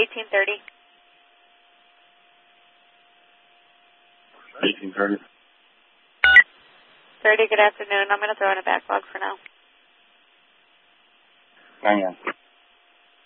1830. 1830. 30, good afternoon. I'm going to throw in a backlog for now. Hang on.